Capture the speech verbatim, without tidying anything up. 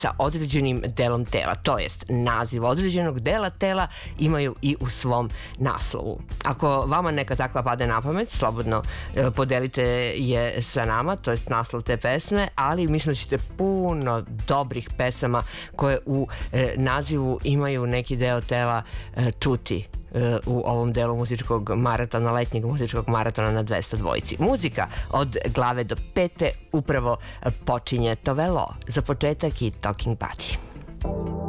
sa određenim delom tela, to jest naziv određenog dela tela imaju i u svom naslovu. Ako vama neka takva pade na pamet, slobodno e, podelite je sa nama, to jest naslov te pesme, ali mislim da ćete puno dobrih pesama koje u e, nazivu imaju neki deo tela e, čuti u ovom delu muzičkog maratona, letnjeg muzičkog maratona na dvesta dvojici. Muzika od glave do pete upravo počinje Tovelo, za početak i Talking Buddy.